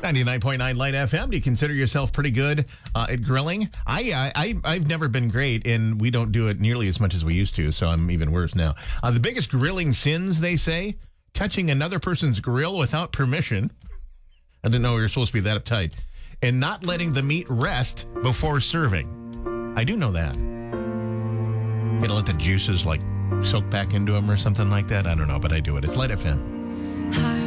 99.9 Light FM. Do you consider yourself pretty good at grilling? I've never been great, and we don't do it nearly as much as we used to, so I'm even worse now. The biggest grilling sins, they say, touching another person's grill without permission. I didn't know we were supposed to be that uptight. And not letting the meat rest before serving. I do know that. Gotta let the juices, soak back into them or something like that. I don't know, but I do it. It's Light FM.